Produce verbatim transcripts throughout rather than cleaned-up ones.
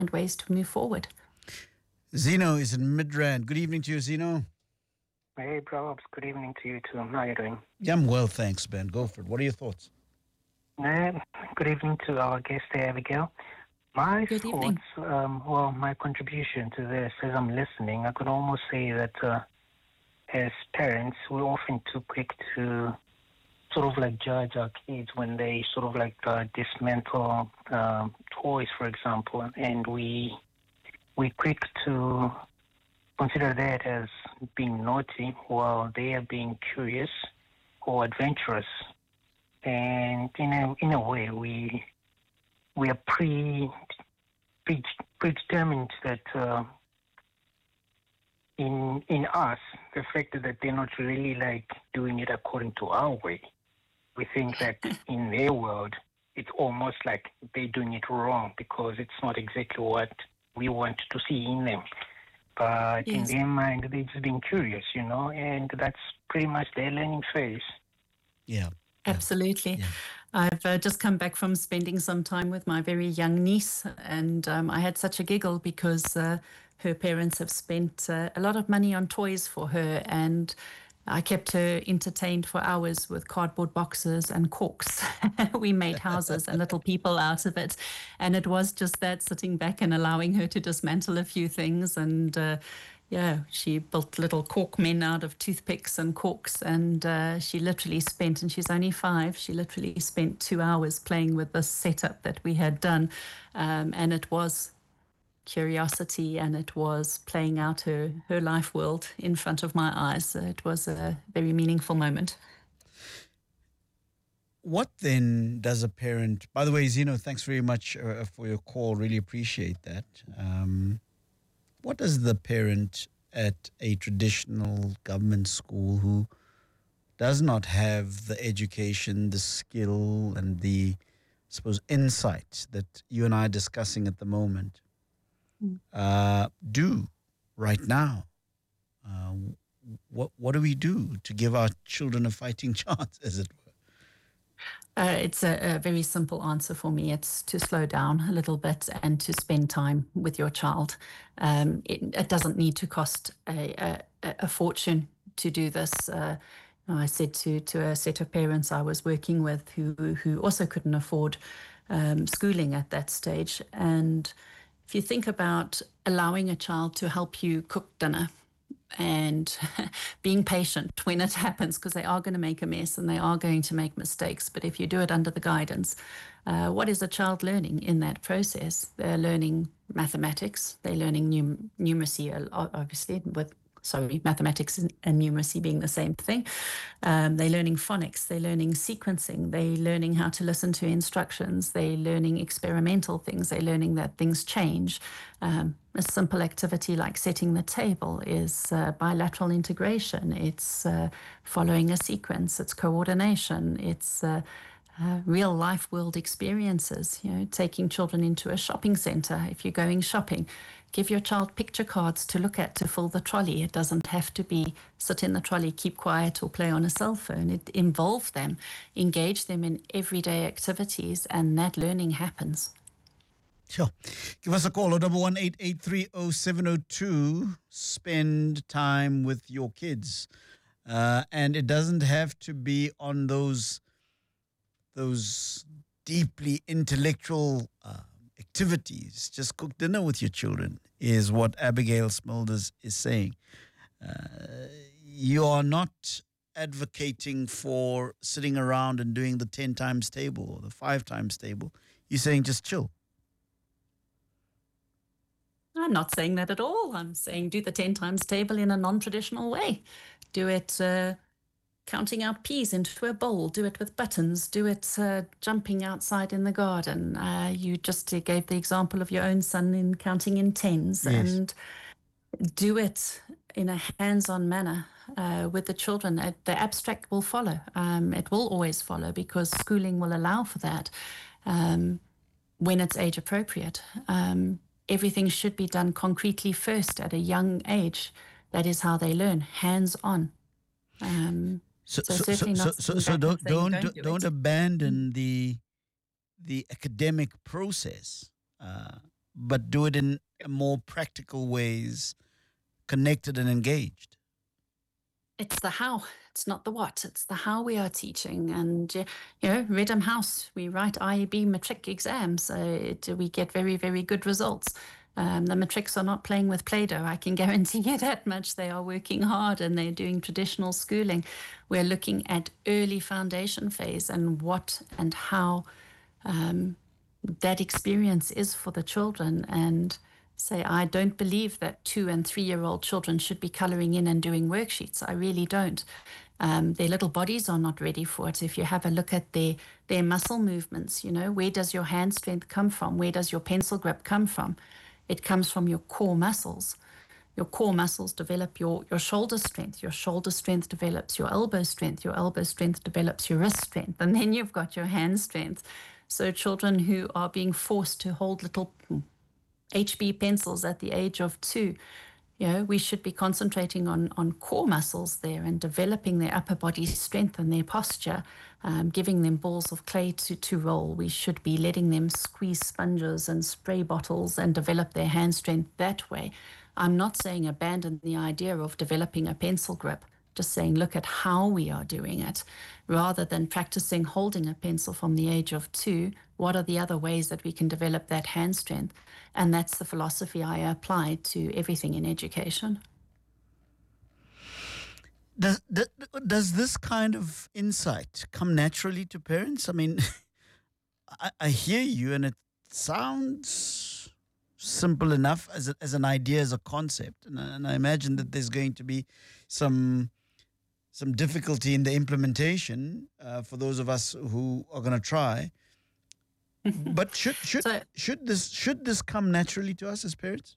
ways to move forward. Zeno is in Midrand. Good evening to you, Zeno. Hey, Probs. Good evening to you too. How are you doing? Yeah, I'm well, thanks, Ben. Go for it. What are your thoughts? Uh, good evening to our guest there, Abigail. My Good thoughts, evening. um, well, my contribution to this, as I'm listening, I could almost say that uh, as parents, we're often too quick to sort of like judge our kids when they sort of like uh, dismantle um, toys, for example, and we we quick to consider that as being naughty while they are being curious or adventurous. And in a in a way, we we are pre, pre predetermined that uh, in in us the fact that they're not really like doing it according to our way. We think that in their world it's almost like they're doing it wrong because it's not exactly what we want to see in them. But Yes. in their mind, they're just being curious, you know, and that's pretty much their learning phase. Yeah. Absolutely. Yeah. I've uh, just come back from spending some time with my very young niece, and um, I had such a giggle because uh, her parents have spent uh, a lot of money on toys for her, and I kept her entertained for hours with cardboard boxes and corks. We made houses and little people out of it. And it was just that, sitting back and allowing her to dismantle a few things. And uh, yeah, she built little cork men out of toothpicks and corks. And uh, she literally spent, and she's only five, she literally spent two hours playing with this setup that we had done. Um, and it was curiosity, and it was playing out her, her life world in front of my eyes. It was a very meaningful moment. What then does a parent, by the way, Zeno, thanks very much uh, for your call. Really appreciate that. Um, what does the parent at a traditional government school who does not have the education, the skill, and the, I suppose, insight that you and I are discussing at the moment uh, do right now? Uh, what what do we do to give our children a fighting chance, as it were? Uh, it's a, a very simple answer for me. It's to slow down a little bit and to spend time with your child. Um, it, it doesn't need to cost a, a, a fortune to do this. Uh, I said to, to a set of parents I was working with who, who also couldn't afford um, schooling at that stage. And if you think about allowing a child to help you cook dinner and being patient when it happens, because they are going to make a mess and they are going to make mistakes. But if you do it under the guidance, uh, what is a child learning in that process? They're learning mathematics, they're learning num- numeracy, uh, obviously, with sorry, mathematics and numeracy being the same thing. Um, they're learning phonics, they're learning sequencing, they're learning how to listen to instructions, they're learning experimental things, they're learning that things change. Um, a simple activity like setting the table is uh, bilateral integration, it's uh, following a sequence, it's coordination, it's uh, Uh, real life world experiences, you know, taking children into a shopping center. If you're going shopping, give your child picture cards to look at to fill the trolley. It doesn't have to be sit in the trolley, keep quiet, or play on a cell phone. It involve them, engage them in everyday activities, and that learning happens. Sure. Give us a call, oh one one, eight eight three, oh seven oh two. Spend time with your kids. Uh, and it doesn't have to be on those those deeply intellectual uh, activities. Just cook dinner with your children is what Abigail Smulders is saying. Uh, you are not advocating for sitting around and doing the ten times table or the five times table. You're saying just chill. I'm not saying that at all. I'm saying do the ten times table in a non-traditional way. Do it uh, counting out peas into a bowl, do it with buttons, do it uh, jumping outside in the garden. Uh, you just uh, gave the example of your own son in counting in tens. Yes. And do it in a hands-on manner uh, with the children. Uh, the abstract will follow. Um, it will always follow because schooling will allow for that um, when it's age appropriate. Um, everything should be done concretely first at a young age. That is how they learn, hands-on. Um, So, So so, so, certainly so, not so, sitting so back don't and saying, don't "Don't don't, do don't it." abandon the the academic process uh, but do it in more practical ways, connected and engaged. It's the how, it's not the what, it's the how we are teaching. And, uh, you know, Redham House, we write I E B matric exams. Uh, it, we get very, very good results. Um, the matrics are not playing with Play-Doh, I can guarantee you that much. They are working hard and they're doing traditional schooling. We're looking at early foundation phase and what and how um, that experience is for the children. And say, I don't believe that two and three-year-old children should be colouring in and doing worksheets. I really don't. Um, their little bodies are not ready for it. If you have a look at their their muscle movements, you know, where does your hand strength come from? Where does your pencil grip come from? It comes from your core muscles. Your core muscles develop your, your shoulder strength. Your shoulder strength develops your elbow strength. Your elbow strength develops your wrist strength. And then you've got your hand strength. So children who are being forced to hold little H B pencils at the age of two, you know, we should be concentrating on, on core muscles there and developing their upper body strength and their posture, um, giving them balls of clay to, to roll. We should be letting them squeeze sponges and spray bottles and develop their hand strength that way. I'm not saying abandon the idea of developing a pencil grip, just saying look at how we are doing it. Rather than practicing holding a pencil from the age of two, what are the other ways that we can develop that hand strength? And that's the philosophy I apply to everything in education. Does, does this kind of insight come naturally to parents? I mean, I, I hear you and it sounds simple enough as, a, as an idea, as a concept. And, and I imagine that there's going to be some some difficulty in the implementation uh, for those of us who are going to try. But should should So- should this should this come naturally to us as parents?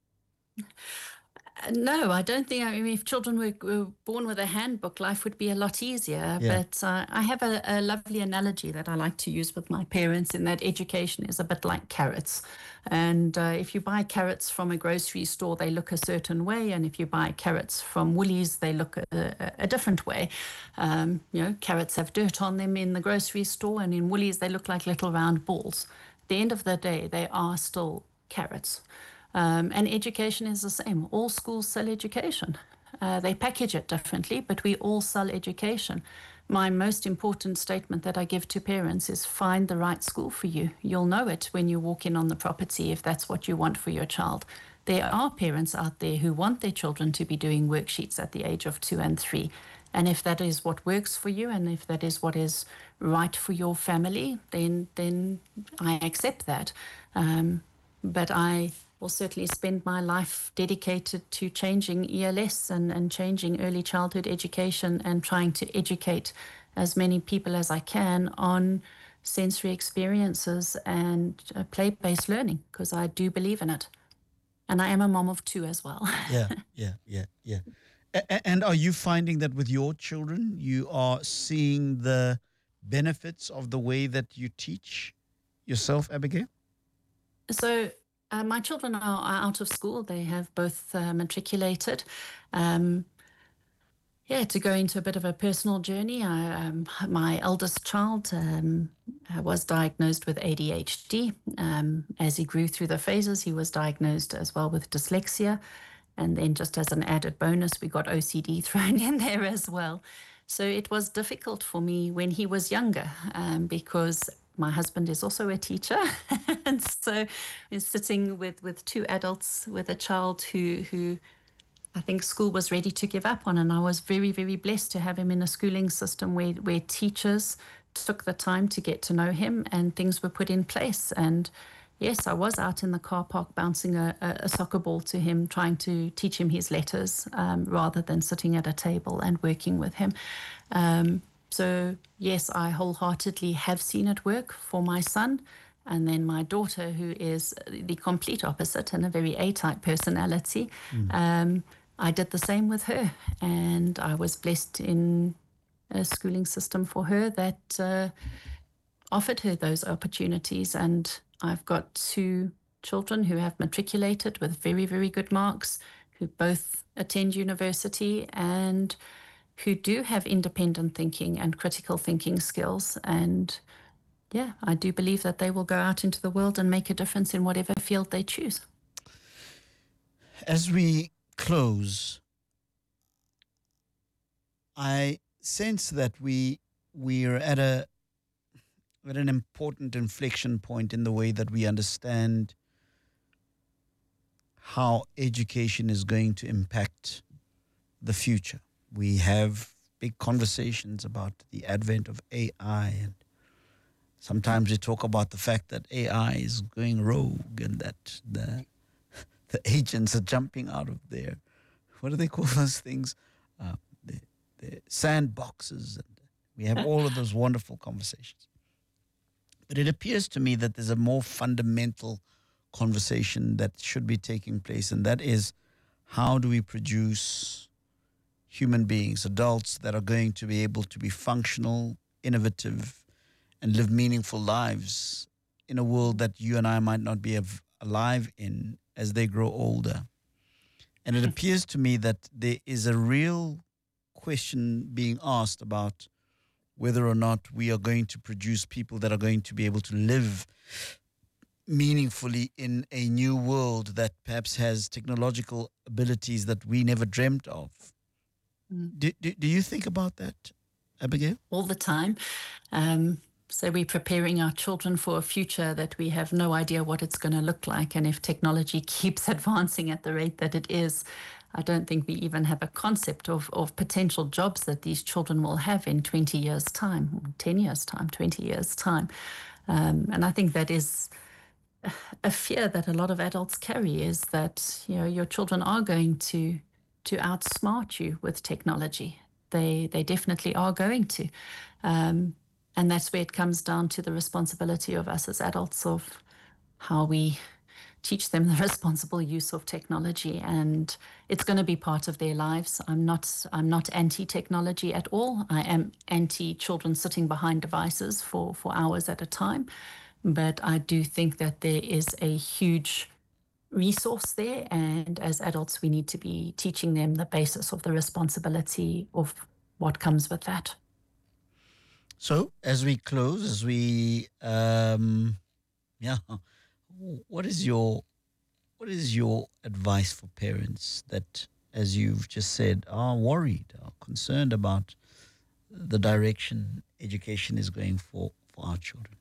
Uh, No, I don't think. I mean, if children were, were born with a handbook, life would be a lot easier. Yeah. But uh, I have a, a lovely analogy that I like to use with my parents in that education is a bit like carrots. And uh, if you buy carrots from a grocery store, they look a certain way. And if you buy carrots from Woolies, they look a, a, a different way. Um, you know, carrots have dirt on them in the grocery store, and in Woolies, they look like little round balls. At the end of the day, they are still carrots. Um, and education is the same. All schools sell education. Uh, they package it differently, but we all sell education. My most important statement that I give to parents is find the right school for you. You'll know it when you walk in on the property if that's what you want for your child. There are parents out there who want their children to be doing worksheets at the age of two and three. And if that is what works for you and if that is what is right for your family, then, then I accept that. Um, but I will certainly spend my life dedicated to changing E L S and, and changing early childhood education and trying to educate as many people as I can on sensory experiences and uh, play-based learning, because I do believe in it. And I am a mom of two as well. Yeah, yeah, yeah, yeah. A- and are you finding that with your children, you are seeing the benefits of the way that you teach yourself, Abigail? So uh, my children are, are out of school. They have both uh, matriculated. Um, yeah, to go into a bit of a personal journey, I, um, my eldest child um, uh, was diagnosed with A D H D. Um, as he grew through the phases, he was diagnosed as well with dyslexia. And then just as an added bonus, we got O C D thrown in there as well. So it was difficult for me when he was younger um, because my husband is also a teacher. And so we're sitting with, with two adults with a child who, who I think school was ready to give up on. And I was very, very blessed to have him in a schooling system where, where teachers took the time to get to know him and things were put in place. And yes, I was out in the car park bouncing a, a, a soccer ball to him, trying to teach him his letters um, rather than sitting at a table and working with him. Um, so, yes, I wholeheartedly have seen it work for my son. And then my daughter, who is the complete opposite and a very A-type personality, mm. um, I did the same with her. And I was blessed in a schooling system for her that uh, offered her those opportunities. And I've got two children who have matriculated with very, very good marks, who both attend university and who do have independent thinking and critical thinking skills. And yeah, I do believe that they will go out into the world and make a difference in whatever field they choose. As we close, I sense that we we are at a at an important inflection point in the way that we understand how education is going to impact the future. We have big conversations about the advent of A I, and sometimes we talk about the fact that A I is going rogue and that the the agents are jumping out of their, what do they call those things? Uh, the, the sandboxes. And we have all of those wonderful conversations. But it appears to me that there's a more fundamental conversation that should be taking place, and that is, how do we produce human beings, adults that are going to be able to be functional, innovative, and live meaningful lives in a world that you and I might not be av- alive in as they grow older. And it appears to me that there is a real question being asked about whether or not we are going to produce people that are going to be able to live meaningfully in a new world that perhaps has technological abilities that we never dreamt of. Mm. Do, do, do you think about that, Abigail? All the time. Um, so we're preparing our children for a future that we have no idea what it's going to look like. And if technology keeps advancing at the rate that it is, I don't think we even have a concept of, of potential jobs that these children will have in twenty years' time, ten years' time, twenty years' time. Um, and I think that is a fear that a lot of adults carry, is that, you know, your children are going to to outsmart you with technology. They they definitely are going to. Um, and that's where it comes down to the responsibility of us as adults of how we teach them the responsible use of technology. And it's going to be part of their lives. I'm not I'm not anti-technology at all. I am anti-children sitting behind devices for, for hours at a time. But I do think that there is a huge resource there, and as adults we need to be teaching them the basis of the responsibility of what comes with that. So as we close, as we um yeah what is your what is your advice for parents that, as you've just said, are worried, are concerned about the direction education is going for for our children?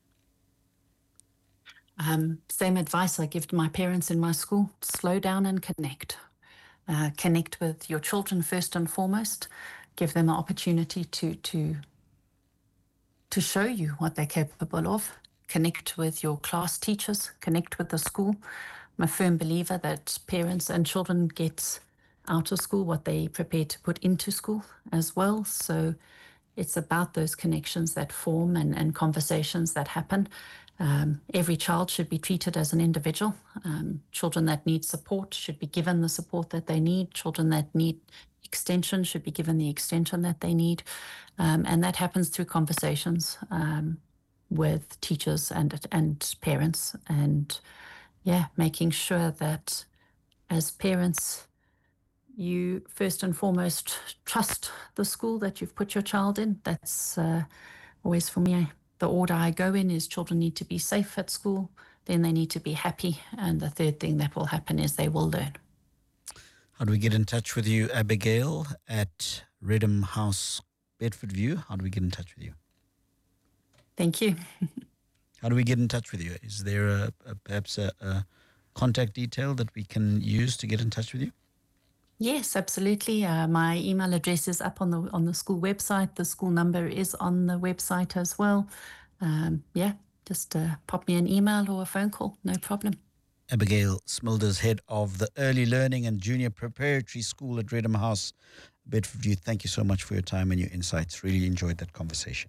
Um, same advice I give to my parents in my school: slow down and connect. Uh, connect with your children first and foremost. Give them an opportunity to to to show you what they're capable of. Connect with your class teachers. Connect with the school. I'm a firm believer that parents and children get out of school what they prepare to put into school as well. So it's about those connections that form and, and conversations that happen. Um, every child should be treated as an individual. Um, children that need support should be given the support that they need. Children that need extension should be given the extension that they need. Um, and that happens through conversations um, with teachers and and parents. And yeah, making sure that as parents, you first and foremost trust the school that you've put your child in. That's uh, always for me. The order I go in is children need to be safe at school, then they need to be happy, and the third thing that will happen is they will learn. How do we get in touch with you, Abigail, at Rhythm House, Bedford View? How do we get in touch with you? Thank you. How do we get in touch with you? Is there a, a perhaps a, a contact detail that we can use to get in touch with you? Yes, absolutely. Uh, my email address is up on the on the school website. The school number is on the website as well. Um, yeah, just uh, pop me an email or a phone call, no problem. Abigail Smilders, head of the Early Learning and Junior Preparatory School at Rhythm House, Bedford View. Thank you so much for your time and your insights. Really enjoyed that conversation.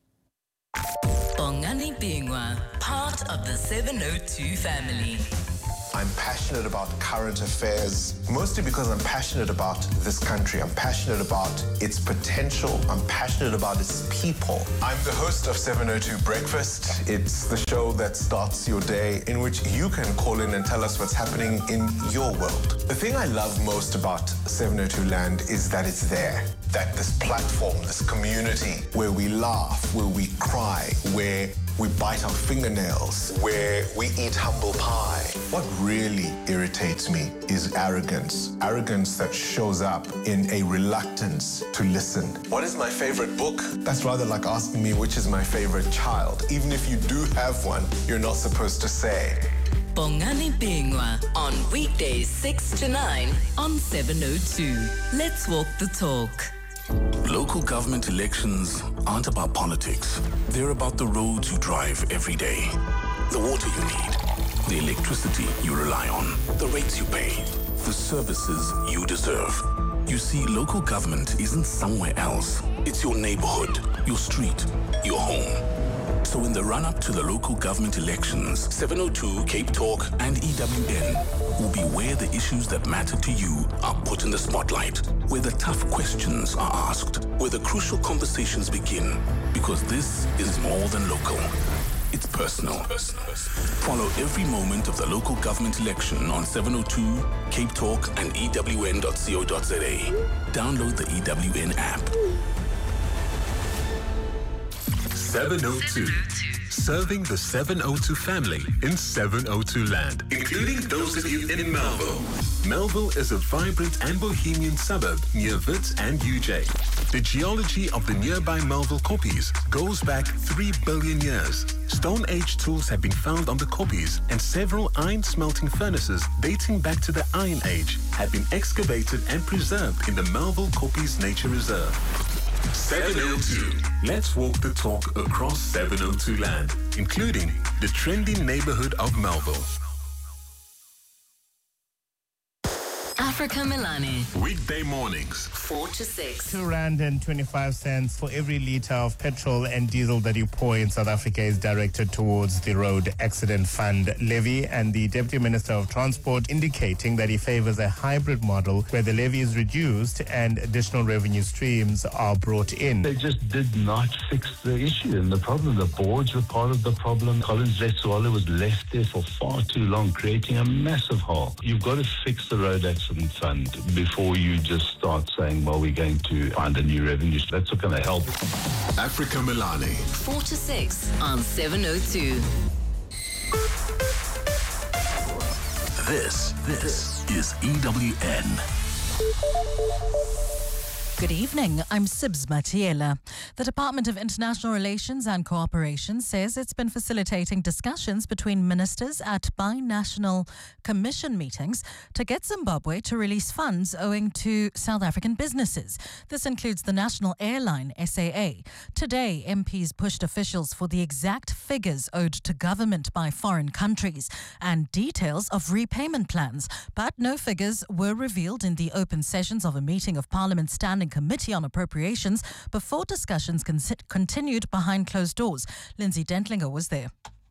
Bongani Bingwa, part of the seven oh two family. I'm passionate about current affairs, mostly because I'm passionate about this country. I'm passionate about its potential. I'm passionate about its people. I'm the host of seven oh two Breakfast. It's the show that starts your day, in which you can call in and tell us what's happening in your world. The thing I love most about seven oh two Land is that it's there. That this platform, this community, where we laugh, where we cry, where we bite our fingernails, where we eat humble pie. What really irritates me is arrogance. Arrogance that shows up in a reluctance to listen. What is my favorite book? That's rather like asking me which is my favorite child. Even if you do have one, you're not supposed to say. Bongani Bingwa on weekdays six to nine on seven oh two. Let's walk the talk. Local government elections aren't about politics. They're about the roads you drive every day, the water you need, the electricity you rely on, the rates you pay, the services you deserve. You see, local government isn't somewhere else. It's your neighborhood, your street, your home. So in the run-up to the local government elections, seven oh two, Cape Talk and E W N will be where the issues that matter to you are put in the spotlight, where the tough questions are asked, where the crucial conversations begin, because this is more than local. It's personal. Follow every moment of the local government election on seven oh two, Cape Talk and E W N dot co dot za. Download the E W N app. seven oh two. Serving the seven oh two family in seven oh two land, including those of you in Melville. Melville is a vibrant and bohemian suburb near Wits and U J. The geology of the nearby Melville Koppies goes back three billion years. Stone Age tools have been found on the Koppies, and several iron smelting furnaces dating back to the Iron Age have been excavated and preserved in the Melville Koppies Nature Reserve. seven oh two. Let's walk the talk across seven oh two land, including the trendy neighborhood of Melville. Africa Milani. Weekday mornings, four to six. Two rand and twenty-five cents for every litre of petrol and diesel that you pour in South Africa is directed towards the Road Accident Fund levy, and the Deputy Minister of Transport indicating that he favours a hybrid model where the levy is reduced and additional revenue streams are brought in. They just did not fix the issue and the problem. The boards were part of the problem. Collins Letsoala was left there for far too long, creating a massive hole. You've got to fix the Road Accident Fund before you just start saying, well, we're going to find a new revenue. That's not going to help. Africa Milani. four to six on seven oh two. This, this is E W N. Good evening, I'm Sibs Matiela. The Department of International Relations and Cooperation says it's been facilitating discussions between ministers at bi-national commission meetings to get Zimbabwe to release funds owing to South African businesses. This includes the national airline, S A A. Today, M Ps pushed officials for the exact figures owed to government by foreign countries and details of repayment plans, but no figures were revealed in the open sessions of a meeting of Parliament's Standing Committee on Appropriations before discussions con- continued behind closed doors. Lindsay Dentlinger was there.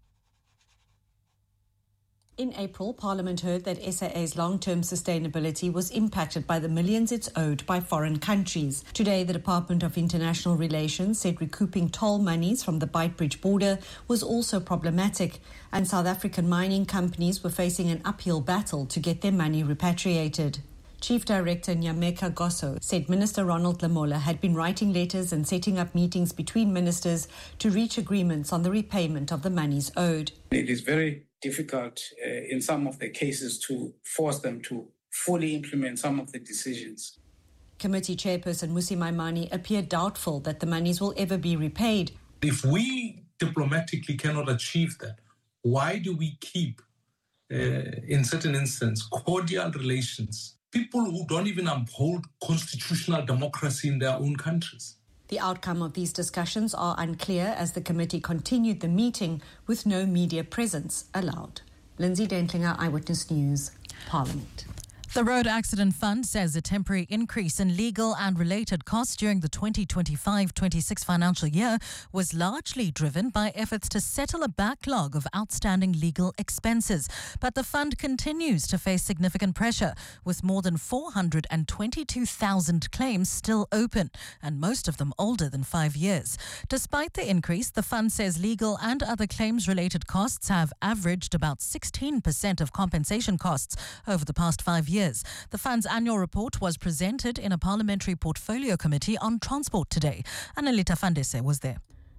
In April, Parliament heard that S A A's long-term sustainability was impacted by the millions it's owed by foreign countries. Today, the Department of International Relations said recouping toll monies from the Beitbridge border was also problematic, and South African mining companies were facing an uphill battle to get their money repatriated. Chief Director Nyameka Gosso said Minister Ronald Lamola had been writing letters and setting up meetings between ministers to reach agreements on the repayment of the monies owed. It is very difficult uh, in some of the cases to force them to fully implement some of the decisions. Committee Chairperson Musi Maimane appeared doubtful that the monies will ever be repaid. If we diplomatically cannot achieve that, why do we keep, uh, in certain instances, cordial relations? People who don't even uphold constitutional democracy in their own countries. The outcome of these discussions are unclear as the committee continued the meeting with no media presence allowed. Lindsay Dentlinger, Eyewitness News, Parliament. The Road Accident Fund says a temporary increase in legal and related costs during the twenty twenty-five twenty-six financial year was largely driven by efforts to settle a backlog of outstanding legal expenses. But the fund continues to face significant pressure, with more than four hundred twenty-two thousand claims still open, and most of them older than five years. Despite the increase, the fund says legal and other claims-related costs have averaged about sixteen percent of compensation costs over the past five years. The fund's annual report was presented in a parliamentary portfolio committee on transport today. Annalita Fandese was there.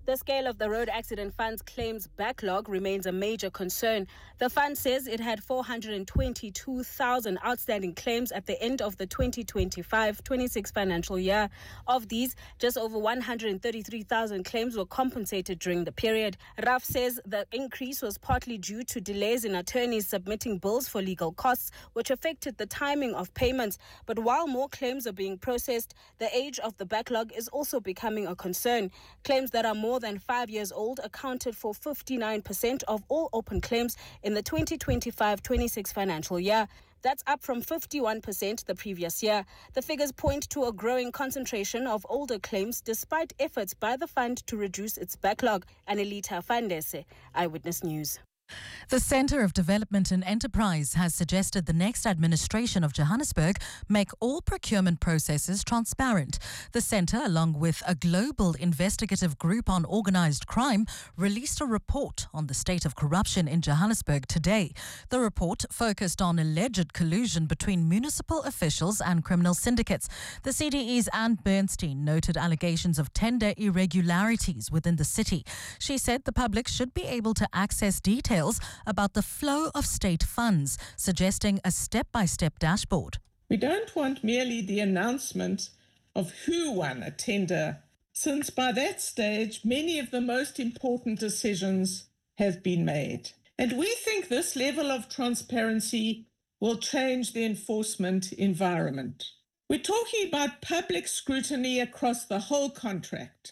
The scale of the Road Accident Fund's claims backlog remains a major concern. The fund says it had four hundred twenty-two thousand outstanding claims at the end of the twenty twenty-five twenty-six financial year. Of these, just over one hundred thirty-three thousand claims were compensated during the period. R A F says the increase was partly due to delays in attorneys submitting bills for legal costs, which affected the timing of payments. But while more claims are being processed, the age of the backlog is also becoming a concern. Claims that are more than five years old accounted for fifty-nine percent of all open claims in the twenty twenty-five twenty-six financial year. That's up from fifty-one percent the previous year. The figures point to a growing concentration of older claims despite efforts by the fund to reduce its backlog. Anelita Fandese, Eyewitness News. The Centre of Development and Enterprise has suggested the next administration of Johannesburg make all procurement processes transparent. The centre, along with a global investigative group on organised crime, released a report on the state of corruption in Johannesburg today. The report focused on alleged collusion between municipal officials and criminal syndicates. The C D E's Anne Bernstein noted allegations of tender irregularities within the city. She said the public should be able to access details about the flow of state funds, suggesting a step-by-step dashboard. We don't want merely the announcement of who won a tender, since by that stage many of the most important decisions have been made. And we think this level of transparency will change the enforcement environment. We're talking about public scrutiny across the whole contract.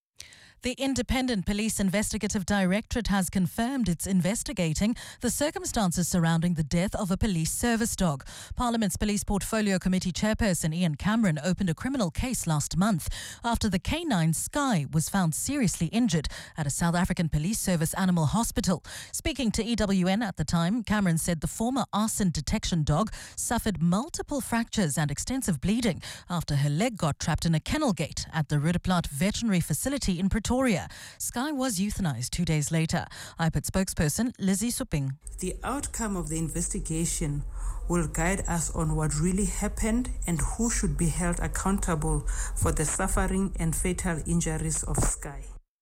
The Independent Police Investigative Directorate has confirmed it's investigating the circumstances surrounding the death of a police service dog. Parliament's Police Portfolio Committee Chairperson Ian Cameron opened a criminal case last month after the canine Sky was found seriously injured at a South African Police Service animal hospital. Speaking to E W N at the time, Cameron said the former arson detection dog suffered multiple fractures and extensive bleeding after her leg got trapped in a kennel gate at the Rudaplat Veterinary Facility in Pretoria. Sky was euthanized two days later. I P I D spokesperson Lizzie Supping. The outcome of the investigation will guide us on what really happened and who should be held accountable for the suffering and fatal injuries of Sky.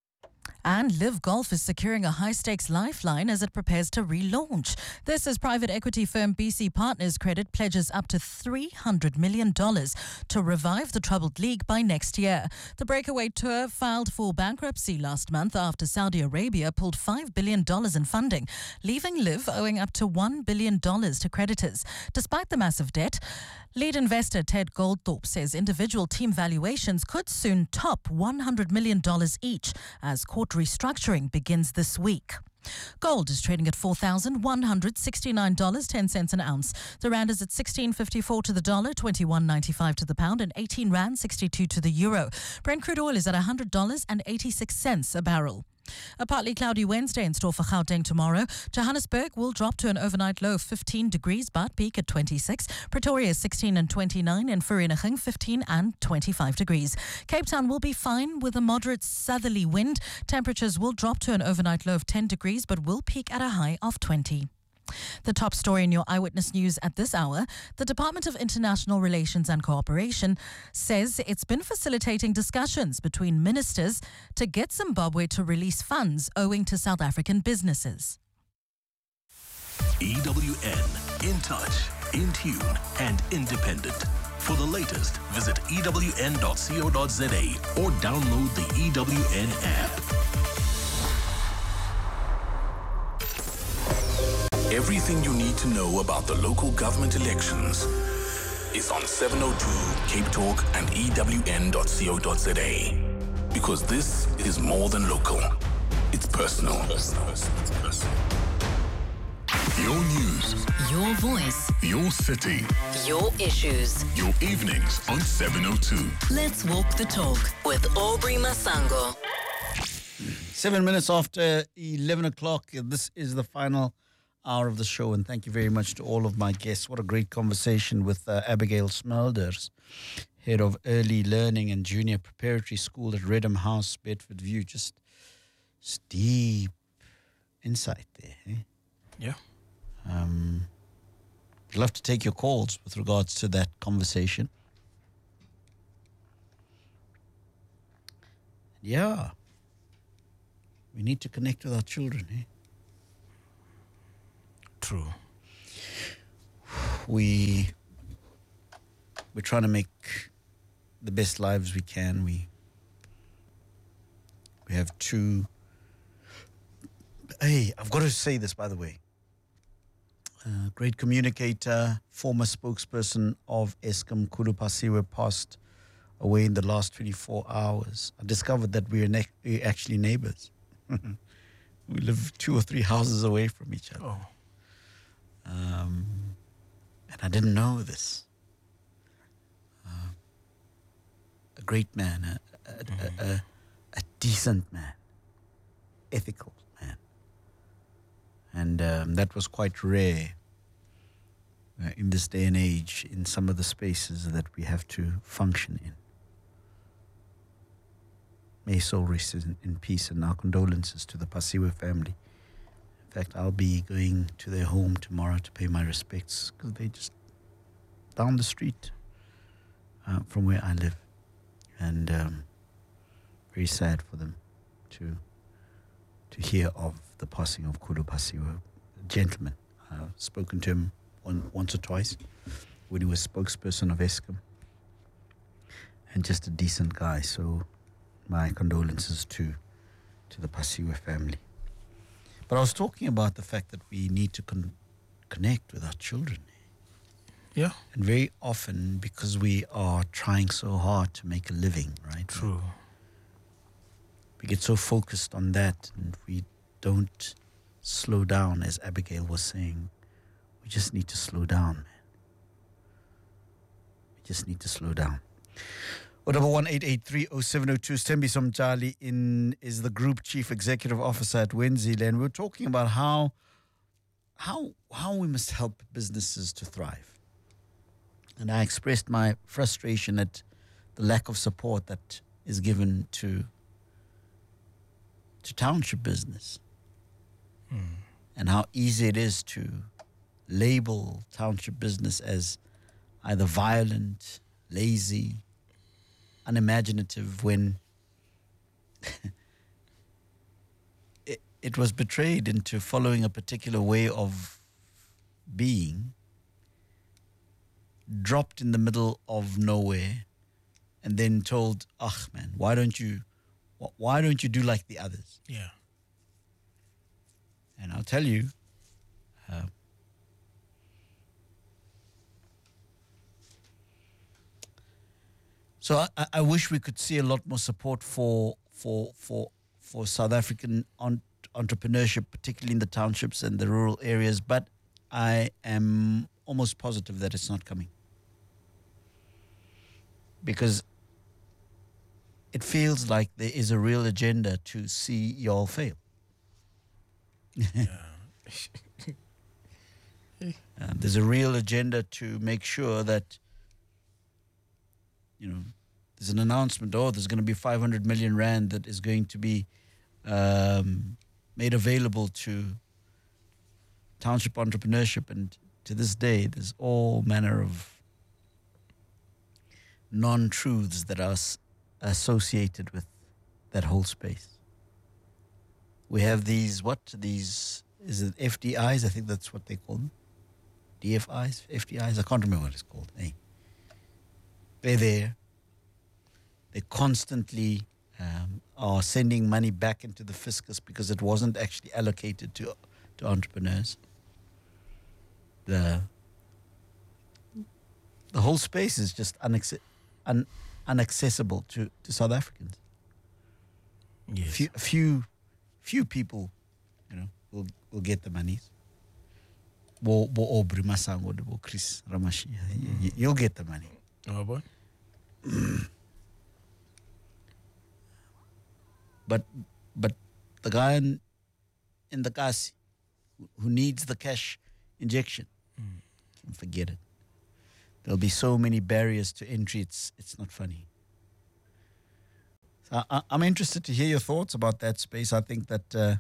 And Live Golf is securing a high-stakes lifeline as it prepares to relaunch. This as private equity firm B C Partners Credit pledges up to three hundred million dollars to revive the troubled league by next year. The breakaway tour filed for bankruptcy last month after Saudi Arabia pulled five billion dollars in funding, leaving Live owing up to one billion dollars to creditors. Despite the massive debt, lead investor Ted Goldthorpe says individual team valuations could soon top one hundred million dollars each as court restructuring begins this week. Gold is trading at four thousand one hundred sixty-nine dollars and ten cents an ounce. The rand is at sixteen fifty-four to the dollar, twenty-one ninety-five to the pound, and eighteen rand sixty-two to the euro. Brent crude oil is at one hundred dollars and eighty-six cents a barrel. A partly cloudy Wednesday in store for Gauteng tomorrow. Johannesburg will drop to an overnight low of fifteen degrees but peak at twenty-six. Pretoria is sixteen and twenty-nine, and Vereeniging fifteen and twenty-five degrees. Cape Town will be fine with a moderate southerly wind. Temperatures will drop to an overnight low of ten degrees but will peak at a high of twenty. The top story in your Eyewitness News at this hour: the Department of International Relations and Cooperation says it's been facilitating discussions between ministers to get Zimbabwe to release funds owing to South African businesses. E W N, in touch, in tune and independent. For the latest, visit E W N dot co dot za or download the E W N app. Everything you need to know about the local government elections is on seven oh two Cape Talk and E W N dot co dot za. Because this is more than local. It's personal. It's personal. Your news. Your voice. Your city. Your issues. Your evenings on seven oh two. Let's walk the talk with Aubrey Masango. Seven minutes after eleven o'clock. This is the final hour of the show, and thank you very much to all of my guests. What a great conversation with uh, Abigail Smulders, Head of Early Learning and Junior Preparatory School at Redham House, Bedford View. Just, just deep insight there. Eh? Yeah. Um, I'd love to take your calls with regards to that conversation. Yeah. We need to connect with our children. Eh? True. We, we're trying to make the best lives we can. We, we have two... Hey, I've got to say this, by the way. Uh, great communicator, former spokesperson of Eskom, Khulu Phasiwe, passed away in the last twenty-four hours. I discovered that we're, ne- we're actually neighbors. We live two or three houses away from each other. Oh. Um, and I didn't know this. Uh, a great man, a, a, mm-hmm. a, a, a decent man, ethical man. And um, that was quite rare uh, in this day and age, in some of the spaces that we have to function in. May his soul rest in, in peace, and our condolences to the Phasiwe family. In fact, I'll be going to their home tomorrow to pay my respects, because they're just down the street uh, from where I live. And um, very sad for them to to hear of the passing of Khulu Phasiwe, a gentleman. I've spoken to him one, once or twice when he was spokesperson of Eskom, and just a decent guy. So my condolences to to the Phasiwe family. But I was talking about the fact that we need to con- connect with our children. Yeah. And very often, because we are trying so hard to make a living, right? True. We get so focused on that, and we don't slow down, as Abigail was saying. We just need to slow down, man. We just need to slow down. oh double one eight eight three oh seven oh two. Stembi Somjali in is the Group Chief Executive Officer at Wenzile, and we're talking about how how how we must help businesses to thrive. And I expressed my frustration at the lack of support that is given to to township business, mm. and how easy it is to label township business as either violent, lazy, unimaginative, when it, it was betrayed into following a particular way of being, dropped in the middle of nowhere, and then told, "Ah, man, why don't you, why don't you do like the others?" Yeah. And I'll tell you, uh, so I, I wish we could see a lot more support for for for for South African on, entrepreneurship, particularly in the townships and the rural areas. But I am almost positive that it's not coming, because it feels like there is a real agenda to see y'all fail. uh, there's a real agenda to make sure that, you know, there's an announcement, oh, there's going to be five hundred million rand that is going to be um, made available to township entrepreneurship. And to this day, there's all manner of non-truths that are s- associated with that whole space. We have these, what, these, is it F D Is? I think that's what they call them. D F Is, F D Is, I can't remember what it's called. Hey. They're there. They constantly um, are sending money back into the fiscus because it wasn't actually allocated to to entrepreneurs. The the whole space is just unac- un- inaccessible to, to South Africans. Yes. Few, few few people, you know, will will get the monies. Bo bo Aubrey Masango, bo Chris Ramashia, you, you'll get the money. Oh boy. But but the guy in, in the Kasi who needs the cash injection, mm. can forget it. There'll be so many barriers to entry, it's it's not funny. So I, I'm interested to hear your thoughts about that space. I think that uh,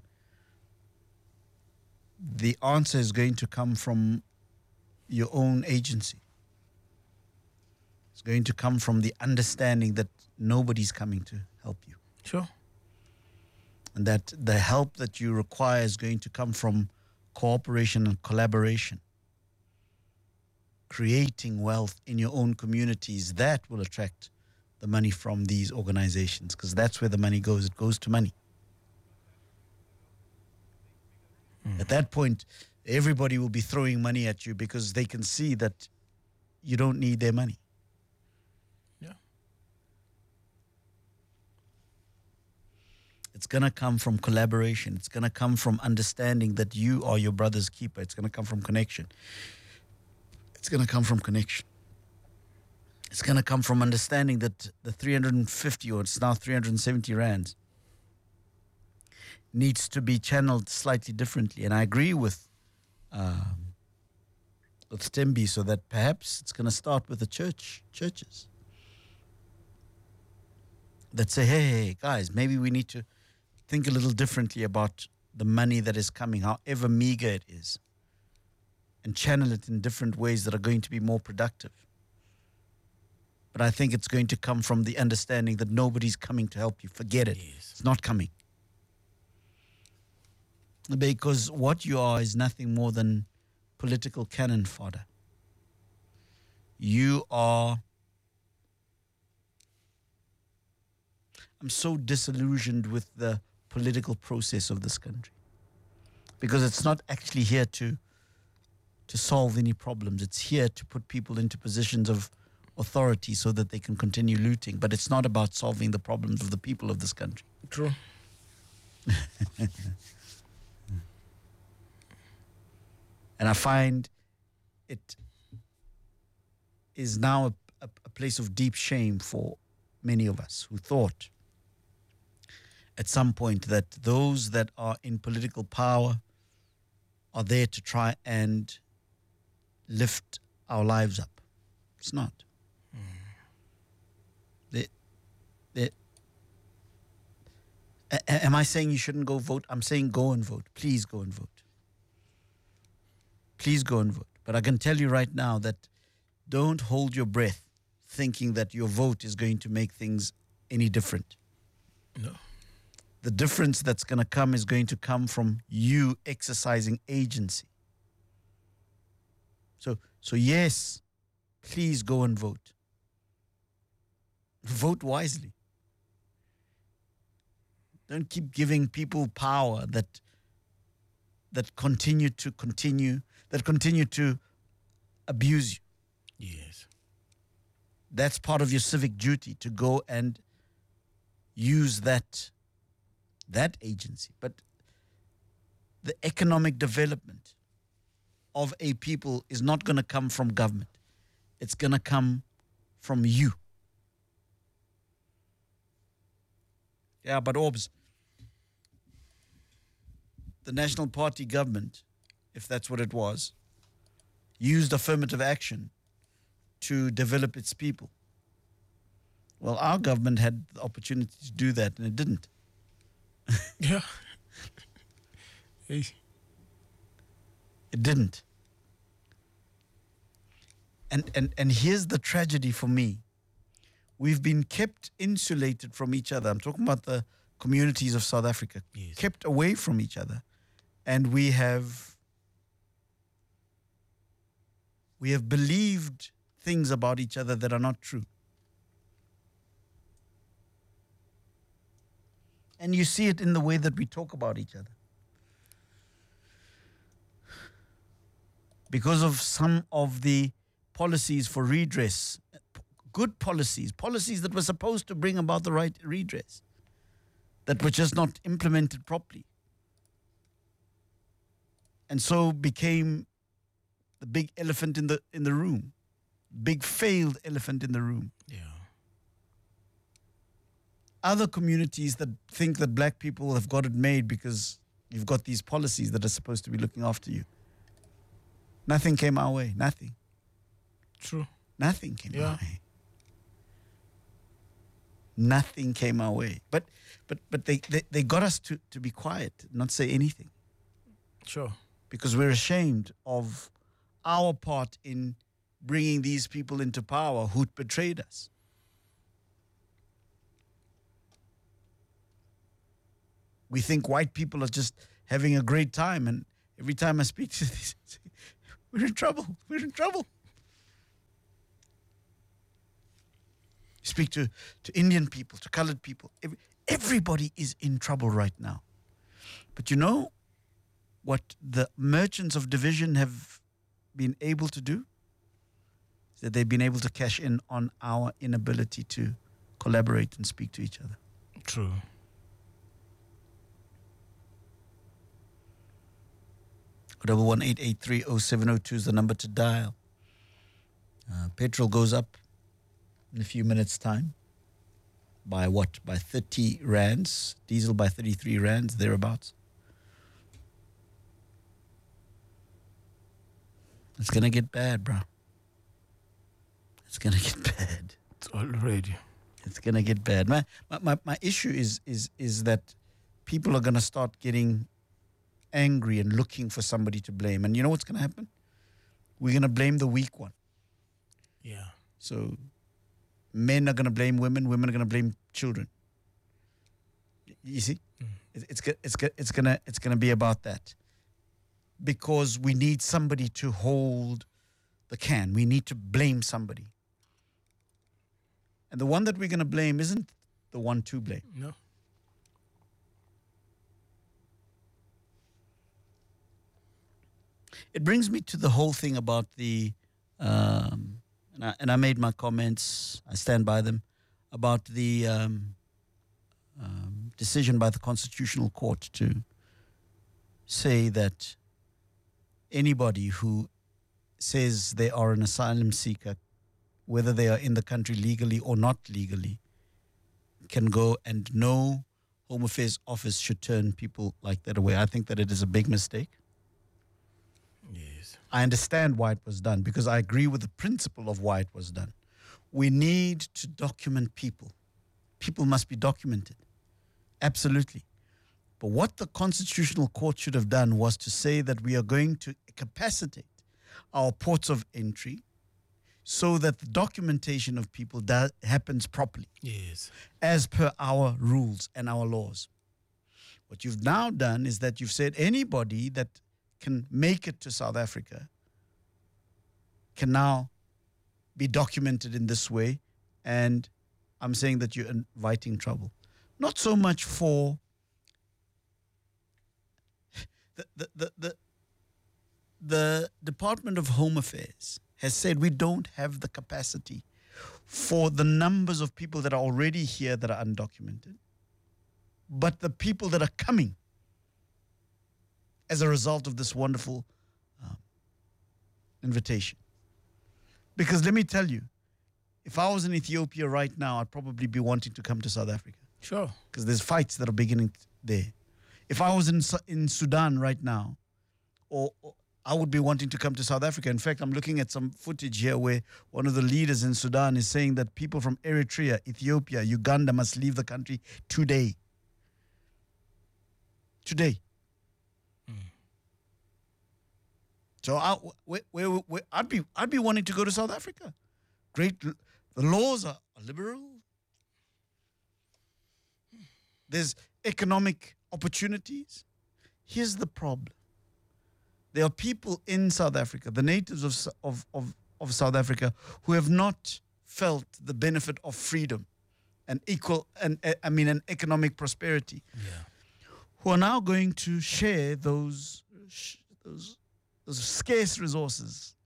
the answer is going to come from your own agency. It's going to come from the understanding that nobody's coming to help you. Sure. And that the help that you require is going to come from cooperation and collaboration. Creating wealth in your own communities, that will attract the money from these organizations, because that's where the money goes. It goes to money. Mm. At that point, everybody will be throwing money at you because they can see that you don't need their money. Yeah. It's going to come from collaboration. It's going to come from understanding that you are your brother's keeper. It's going to come from connection. It's going to come from connection. It's going to come from understanding that the three hundred fifty, or it's now three hundred seventy rands, needs to be channeled slightly differently. And I agree with um, with Tembi, so that perhaps it's going to start with the church, churches that say, hey, hey, guys, maybe we need to think a little differently about the money that is coming, however meager it is, and channel it in different ways that are going to be more productive. But I think it's going to come from the understanding that nobody's coming to help you. Forget it. Yes. It's not coming. Because what you are is nothing more than political cannon fodder. You are... I'm so disillusioned with the political process of this country, because it's not actually here to to solve any problems. It's here to put people into positions of authority so that they can continue looting. But it's not about solving the problems of the people of this country. True. And I find it is now a, a, a place of deep shame for many of us who thought at some point that those that are in political power are there to try and lift our lives up. It's not. Mm. They, they, a, am I saying you shouldn't go vote? I'm saying go and vote. Please go and vote. Please go and vote. But I can tell you right now that don't hold your breath thinking that your vote is going to make things any different. No. The difference that's going to come is going to come from you exercising agency. So, so yes, please go and vote. Vote wisely. Don't keep giving people power that that continue to continue, that continue to abuse you. Yes. That's part of your civic duty, to go and use that that agency. But the economic development of a people is not going to come from government. It's going to come from you. Yeah, but Orbs, the National Party government, if that's what it was, used affirmative action to develop its people. Well, our government had the opportunity to do that, and it didn't. Yeah. Hey. It didn't. And, and, and here's the tragedy for me. We've been kept insulated from each other. I'm talking about the communities of South Africa. Yes. Kept away from each other. And we have we have believed things about each other that are not true. And you see it in the way that we talk about each other. Because of some of the policies for redress, good policies, policies that were supposed to bring about the right redress, that were just not implemented properly. And so became the big elephant in the in the room, big failed elephant in the room. Yeah. Other communities that think that black people have got it made because you've got these policies that are supposed to be looking after you. Nothing came our way. Nothing. True. Nothing came Yeah. our way. Nothing came our way. But but but they, they, they got us to, to be quiet, not say anything. Sure. Because we're ashamed of our part in bringing these people into power who betrayed us. We think white people are just having a great time, and every time I speak to these, we're in trouble. We're in trouble. Speak to, to Indian people, to colored people. Every, everybody is in trouble right now. But you know what the merchants of division have been able to do? That they've been able to cash in on our inability to collaborate and speak to each other. True. Double one eight eight three oh seven oh two is the number to dial. Uh, petrol goes up in a few minutes' time. By what? By thirty rands. Diesel by thirty-three rands, thereabouts. It's going to get bad, bro. It's going to get bad. It's already. It's going to get bad. My, my, my, my issue is, is, is that people are going to start getting angry and looking for somebody to blame. And you know what's going to happen? We're going to blame the weak one. Yeah. So men are going to blame women. Women are going to blame children. You see? Mm. It, it's, it's, it's going to it's gonna be about that. Because we need somebody to hold the can. We need to blame somebody. And the one that we're going to blame isn't the one to blame. No. It brings me to the whole thing about the, um, and, I, and I made my comments, I stand by them, about the um, um, decision by the Constitutional Court to say that anybody who says they are an asylum seeker, whether they are in the country legally or not legally, can go, and no Home Affairs office should turn people like that away. I think that it is a big mistake. Yes. I understand why it was done, because I agree with the principle of why it was done. We need to document people. People must be documented. Absolutely. But what the Constitutional Court should have done was to say that we are going to capacitate our ports of entry so that the documentation of people da- happens properly. Yes. As per our rules and our laws. What you've now done is that you've said anybody that can make it to South Africa can now be documented in this way, and I'm saying that you're inviting trouble. Not so much for the the the the, the Department of Home Affairs has said we don't have the capacity for the numbers of people that are already here that are undocumented, but the people that are coming as a result of this wonderful um, invitation. Because let me tell you, if I was in Ethiopia right now, I'd probably be wanting to come to South Africa. Sure. Because there's fights that are beginning there. If I was in in Sudan right now, or, or I would be wanting to come to South Africa. In fact, I'm looking at some footage here where one of the leaders in Sudan is saying that people from Eritrea, Ethiopia, Uganda must leave the country today. Today. So I, where, where, where, I'd be I'd be wanting to go to South Africa. Great, the laws are liberal. There's economic opportunities. Here's the problem: there are people in South Africa, the natives of of of, of South Africa, who have not felt the benefit of freedom and equal and I mean an economic prosperity. Yeah. Who are now going to share those those. Those scarce resources.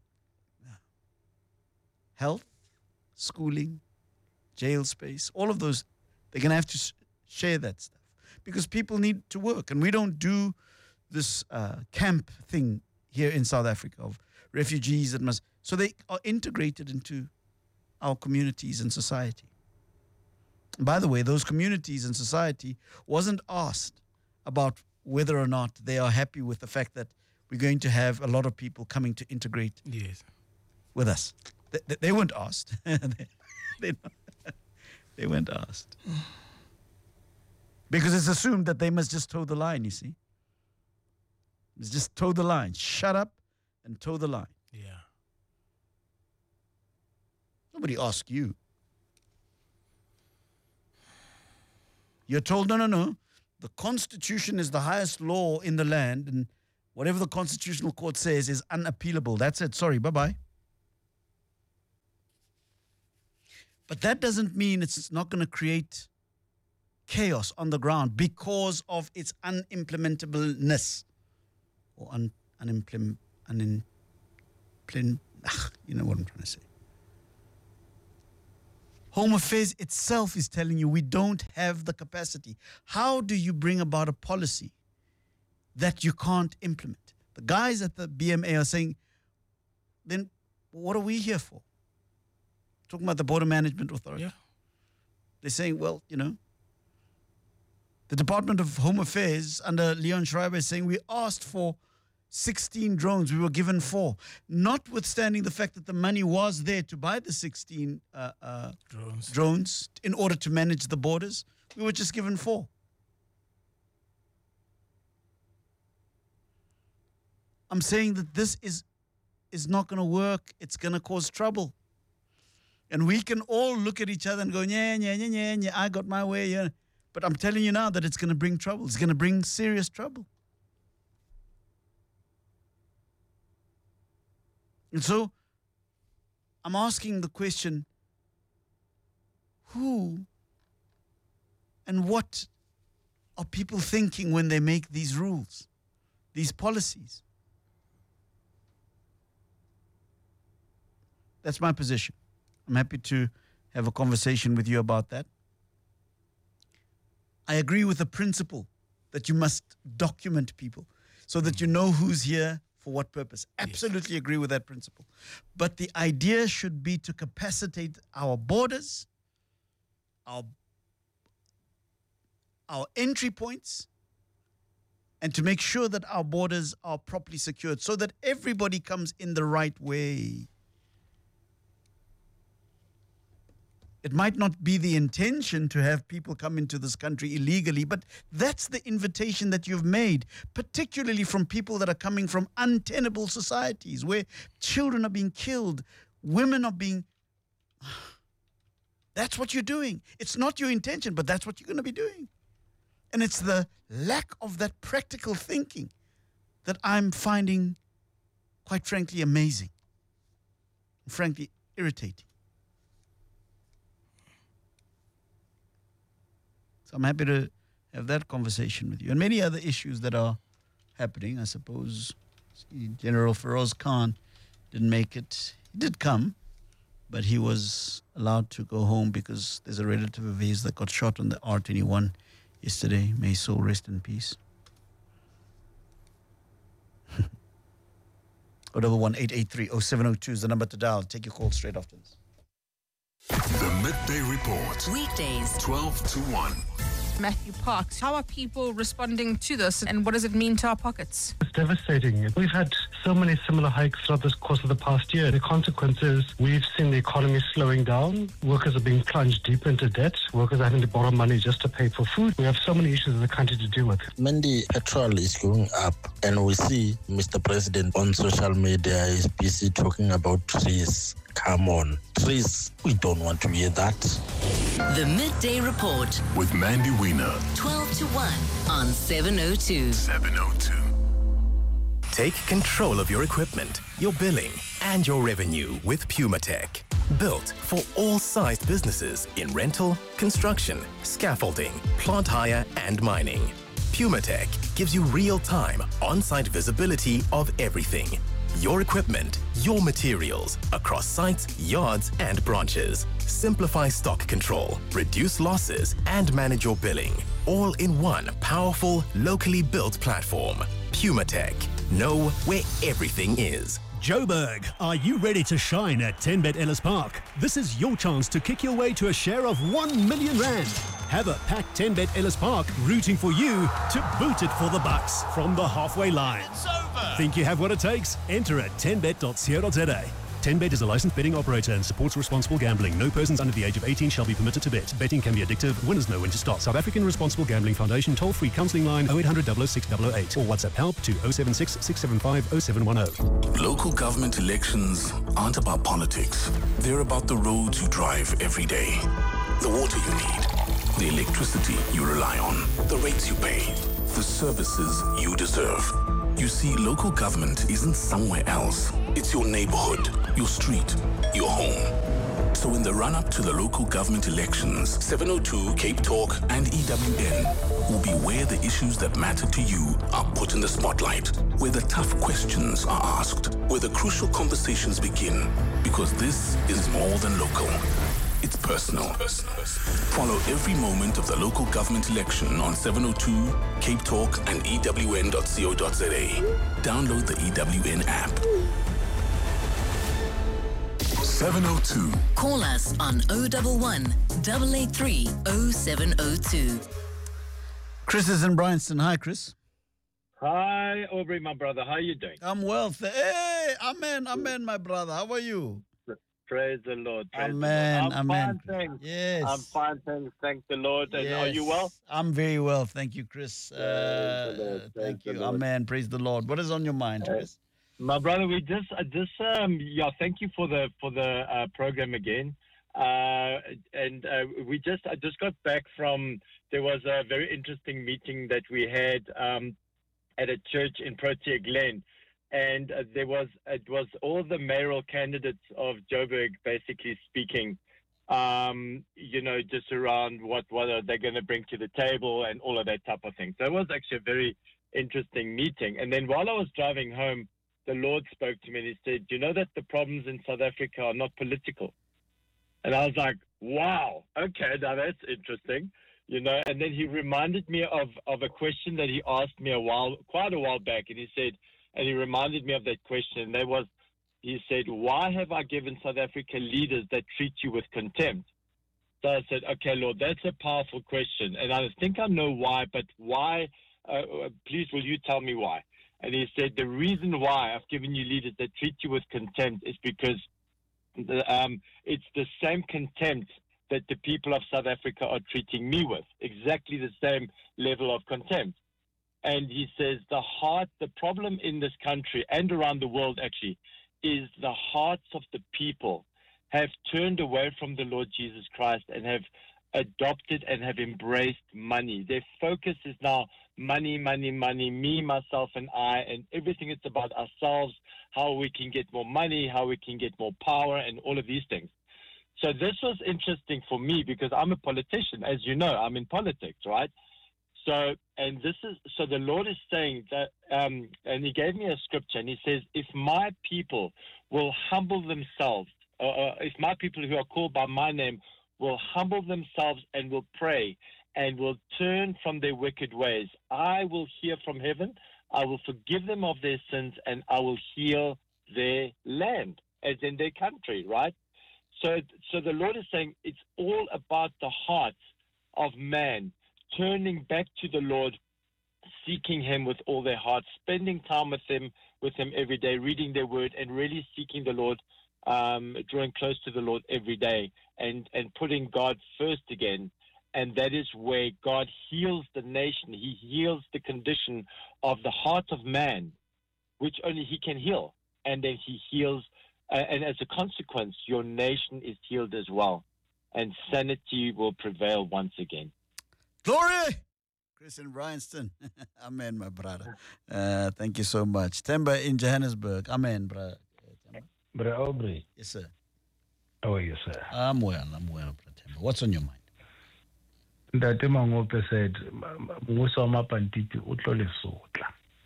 Health, schooling, jail space, all of those, they're going to have to sh- share that stuff. Because people need to work. And we don't do this uh, camp thing here in South Africa of refugees that must... So they are integrated into our communities and society. And by the way, those communities and society wasn't asked about whether or not they are happy with the fact that we're going to have a lot of people coming to integrate yes. with us. They, they, they weren't asked. they, they, they weren't asked. Because it's assumed that they must just toe the line, you see. It's just toe the line. Shut up and toe the line. Yeah. Nobody asked you. You're told, no, no, no. The Constitution is the highest law in the land, and whatever the Constitutional Court says is unappealable. That's it. Sorry, bye-bye. But that doesn't mean it's not going to create chaos on the ground because of its unimplementableness. Or un, unimplement, unin, plin, ugh, you know what I'm trying to say. Home Affairs itself is telling you we don't have the capacity. How do you bring about a policy that you can't implement? The guys at the B M A are saying, then what are we here for? Talking about the Border Management Authority. Yeah. They're saying, well, you know, the Department of Home Affairs under Leon Schreiber is saying we asked for sixteen drones. We were given four. Notwithstanding the fact that the money was there to buy the sixteen uh, uh, drones. drones in order to manage the borders, we were just given four. I'm saying that this is, is not going to work. It's going to cause trouble. And we can all look at each other and go, yeah, yeah, yeah, yeah, yeah, I got my way. Yeah. But I'm telling you now that it's going to bring trouble. It's going to bring serious trouble. And so I'm asking the question, who and what are people thinking when they make these rules, these policies? That's my position. I'm happy to have a conversation with you about that. I agree with the principle that you must document people so that you know who's here for what purpose. Absolutely agree with that principle. But the idea should be to capacitate our borders, our, our entry points, and to make sure that our borders are properly secured so that everybody comes in the right way. It might not be the intention to have people come into this country illegally, but that's the invitation that you've made, particularly from people that are coming from untenable societies where children are being killed, women are being... That's what you're doing. It's not your intention, but that's what you're going to be doing. And it's the lack of that practical thinking that I'm finding, quite frankly, amazing. Frankly, irritating. So I'm happy to have that conversation with you. And many other issues that are happening. I suppose General Feroz Khan didn't make it. He did come, but he was allowed to go home because there's a relative of his that got shot on the R twenty-one yesterday. May his soul rest in peace. oh one eight eight three oh seven oh two is the number to dial. Take your call straight after this. The Midday Report. Weekdays, twelve to one. Matthew Parks, how are people responding to this and what does it mean to our pockets? It's devastating. We've had so many similar hikes throughout this course of the past year. The consequence is we've seen the economy slowing down. Workers are being plunged deep into debt. Workers are having to borrow money just to pay for food. We have so many issues in the country to deal with. Mandy, petrol is going up and we see Mister President on social media is busy talking about trees. Come on, trees, we don't want to hear that. The Midday Report with Mandy Wiener. twelve to one on seven oh two. seven oh two. Take control of your equipment, your billing, and your revenue with PumaTech. Built for all sized businesses in rental, construction, scaffolding, plant hire, and mining. PumaTech gives you real-time, on-site visibility of everything. Your equipment, your materials, across sites, yards, and branches. Simplify stock control, reduce losses, and manage your billing. All in one powerful, locally built platform. PumaTech. Know where everything is. Joburg, are you ready to shine at ten bet Ellis Park? This is your chance to kick your way to a share of one million rand. Have a packed ten bet Ellis Park rooting for you to boot it for the bucks from the halfway line. It's over. Think you have what it takes? Enter at ten bet dot co dot za. ten bet is a licensed betting operator and supports responsible gambling. No persons under the age of eighteen shall be permitted to bet. Betting can be addictive. Winners know when to stop. South African Responsible Gambling Foundation toll-free counselling line oh eight hundred, double oh six, double oh eight or WhatsApp help to oh seven six, six seven five, oh seven one oh. Local government elections aren't about politics. They're about the roads you drive every day, the water you need, the electricity you rely on, the rates you pay, the services you deserve. You see, local government isn't somewhere else. It's your neighborhood, your street, your home. So in the run-up to the local government elections, seven oh two, Cape Talk and E W N will be where the issues that matter to you are put in the spotlight, where the tough questions are asked, where the crucial conversations begin, because this is more than local. It's personal. Follow every moment of the local government election on seven oh two, Cape Talk and E W N dot co dot za. Download the E W N app. seven oh two. Call us on oh one one, eight eight three, oh seven oh two. Chris is in Bryanston. Hi, Chris. Hi, Aubrey, my brother. How are you doing? I'm well. Th- hey, amen, amen, my brother. How are you? Praise the Lord. Praise Amen. The Lord. I'm Amen. fine, thanks. Yes. I'm fine, thanks. Thank the Lord. And Yes. are you well? I'm very well. Thank you, Chris. Uh, the Lord. Praise thank the you. Lord. Amen. Praise the Lord. What is on your mind, Uh, Chris? My brother, we just, uh, just, um, yeah, thank you for the for the uh, program again. Uh, and uh, we just, I just got back from. There was a very interesting meeting that we had um, at a church in Protea Glen. And uh, there was, it was all the mayoral candidates of Joburg basically speaking, um, you know, just around what, what are they going to bring to the table and all of that type of thing. So it was actually a very interesting meeting. And then while I was driving home, the Lord spoke to me and he said, you know that the problems in South Africa are not political. And I was like, wow, okay, now that's interesting, you know. And then he reminded me of, of a question that he asked me a while, quite a while back. And he said, and he reminded me of that question. And that was, he said, why have I given South Africa leaders that treat you with contempt? So I said, okay, Lord, that's a powerful question. And I think I know why, but why, uh, please will you tell me why? And he said, the reason why I've given you leaders that treat you with contempt is because the, um, it's the same contempt that the people of South Africa are treating me with, exactly the same level of contempt. And he says the heart, the problem in this country and around the world actually, is the hearts of the people have turned away from the Lord Jesus Christ and have adopted and have embraced money. Their focus is now money, money, money, me, myself, and I, and everything is about ourselves, how we can get more money, how we can get more power, and all of these things. So this was interesting for me because I'm a politician. As you know, I'm in politics, right? So, and this is, so the Lord is saying that, um, and he gave me a scripture and he says, if my people will humble themselves, uh, uh, if my people who are called by my name will humble themselves and will pray and will turn from their wicked ways, I will hear from heaven, I will forgive them of their sins, and I will heal their land, as in their country, right? So, so the Lord is saying it's all about the hearts of man, turning back to the Lord, seeking him with all their heart, spending time with him, with him every day, reading their word, and really seeking the Lord, um, drawing close to the Lord every day, and, and putting God first again. And that is where God heals the nation. He heals the condition of the heart of man, which only he can heal. And then he heals, uh, and as a consequence, your nation is healed as well. And sanity will prevail once again. Glory! Chris in Bryanston. Amen, my brother. Uh, thank you so much. Temba in Johannesburg. Amen, brother. Brother Aubrey. Yes, sir. How are you, sir? I'm well. I'm well, brother Temba. What's on your mind? Ntate Mangope said, "Mmuso wa mapantiti o tlo le sotla."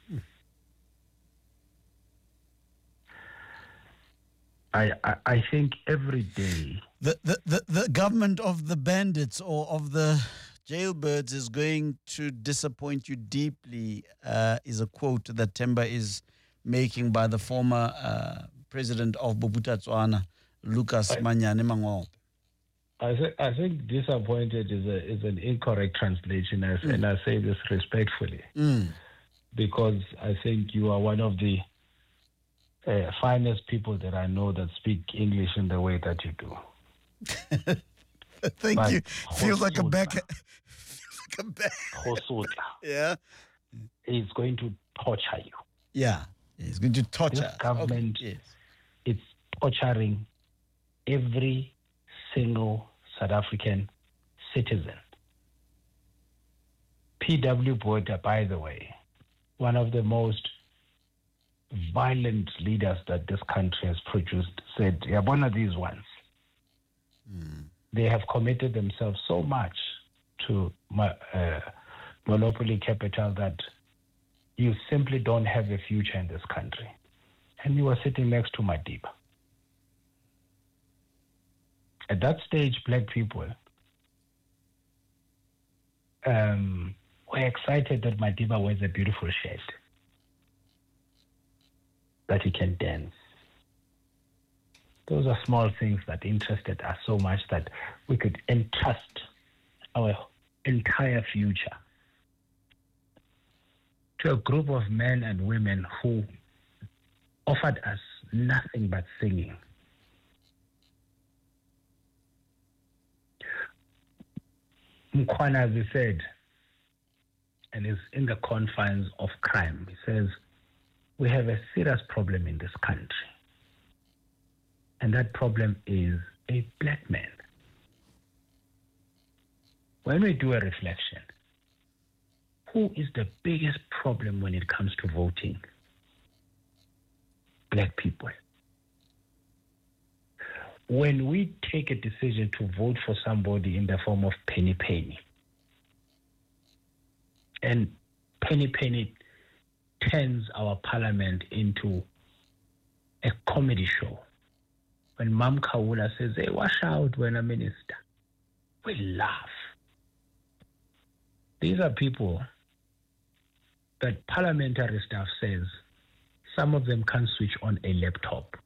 I, I I think every day the, the, the, the government of the bandits or of the jailbirds is going to disappoint you deeply, uh, is a quote that Temba is making by the former uh, president of Bophuthatswana, Lucas I, Manyane Mangope. I think I think disappointed is a is an incorrect translation, as, mm. and I say this respectfully, mm. because I think you are one of the uh, finest people that I know that speak English in the way that you do. Thank but you. Feels like a back. Feels like a back. Yeah. He's going to torture you. Yeah. He's going to torture. This government okay. yes. It's torturing every single South African citizen. P W Botha, by the way, one of the most violent leaders that this country has produced, said, yeah, one of these ones. Mm. They have committed themselves so much to uh, monopoly capital that you simply don't have a future in this country. And you were sitting next to Madiba. At that stage, black people um, were excited that Madiba wears a beautiful shirt, that he can dance. Those are small things that interested us so much that we could entrust our entire future to a group of men and women who offered us nothing but singing. Mkhwanazi said, and is in the confines of crime, he says, we have a serious problem in this country. And that problem is a black man. When we do a reflection, who is the biggest problem when it comes to voting? Black people. When we take a decision to vote for somebody in the form of Penny Penny, and Penny Penny turns our parliament into a comedy show. When Mam Khawula says, hey, wash out when a minister, we laugh. These are people that parliamentary staff says some of them can't switch on a laptop.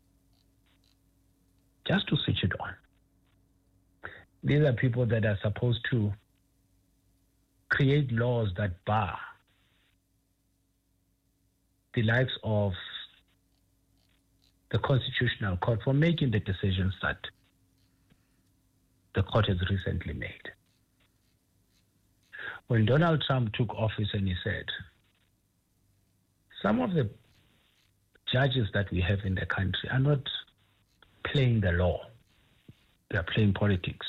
Just to switch it on. These are people that are supposed to create laws that bar the likes of the Constitutional Court from making the decisions that the court has recently made. When Donald Trump took office and he said, some of the judges that we have in the country are not playing the law. They are playing politics.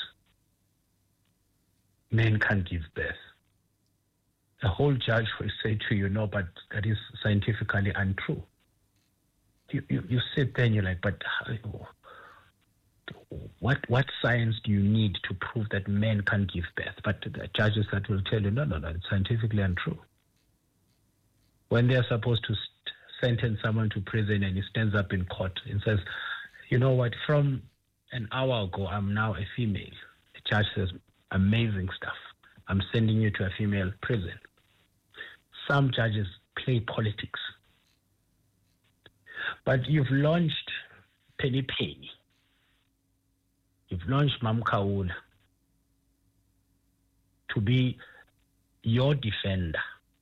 Men can't give birth. The whole judge will say to you, no, but that is scientifically untrue. You, you, you sit there and you're like, but how, what what science do you need to prove that men can't give birth? But the judges that will tell you, no, no, no, it's scientifically untrue. When they're supposed to st- sentence someone to prison and he stands up in court and says, you know what, from an hour ago, I'm now a female. The judge says, amazing stuff. I'm sending you to a female prison. Some judges play politics. But you've launched Penny Penny. You've launched Mam Khawula to be your defender.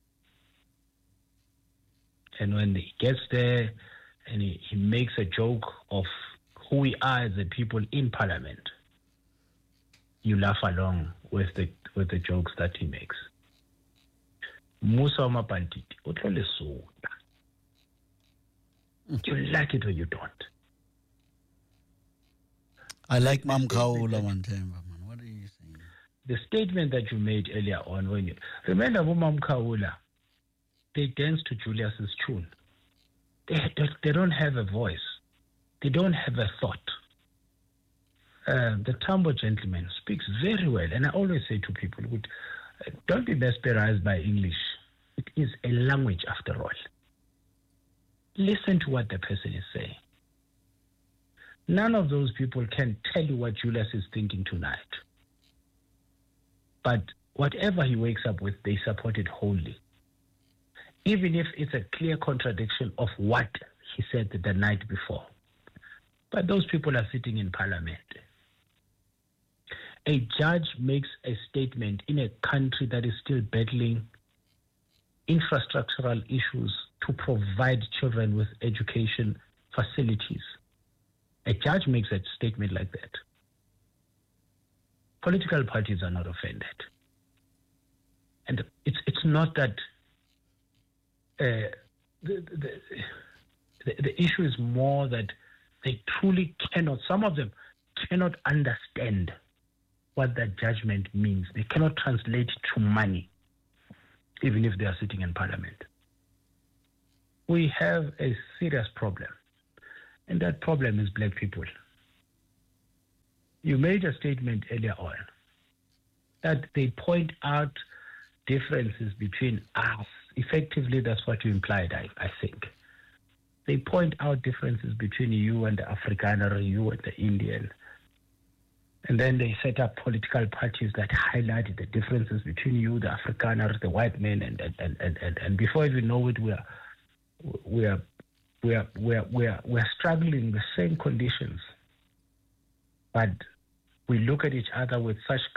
And when he gets there and he, he makes a joke of who we are as a people in parliament, you laugh along with the with the jokes that he makes. Musa Mapantiti, utlole soda. You like it or you don't. I like Mam Khawula Mantemba, man. What are you saying? The statement that you made earlier on, when you remember Mam Khawula, they dance to Julius's tune. They, they they don't have a voice. They don't have a thought. Uh, the Tambo gentleman speaks very well, and I always say to people, would, uh, don't be mesmerized by English. It is a language after all. Listen to what the person is saying. None of those people can tell you what Julius is thinking tonight. But whatever he wakes up with, they support it wholly. Even if it's a clear contradiction of what he said the night before. But those people are sitting in parliament. A judge makes a statement in a country that is still battling infrastructural issues to provide children with education facilities. A judge makes a statement like that. Political parties are not offended. And it's it's not that uh, the, the, the, the issue is more that they truly cannot, some of them cannot understand what that judgment means. They cannot translate it to money. even if they are sitting in parliament. We have a serious problem, and that problem is black people. You made a statement earlier on that they point out differences between us. Effectively, that's what you implied, I, I think. They point out differences between you and the Afrikaner, you and the Indian. And then they set up political parties that highlight the differences between you, the Afrikaner, the white men, and and, and, and, and before you know it, we are we are we are we are we are, we are struggling in the same conditions. But we look at each other with such